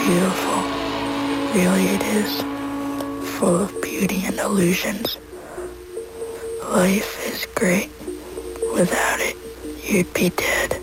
beautiful. Really it is. Full of beauty and illusions. Life is great. Without it, you'd be dead.